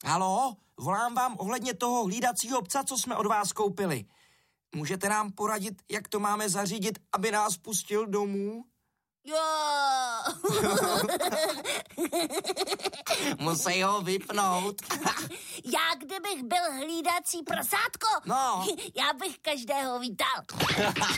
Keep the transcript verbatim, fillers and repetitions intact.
Haló, volám vám ohledně toho hlídacího psa, co jsme od vás koupili. Můžete nám poradit, jak to máme zařídit, aby nás pustil domů? Jo. Musí ho vypnout. Já kdybych byl hlídací prasátko, No. já bych každého vítal.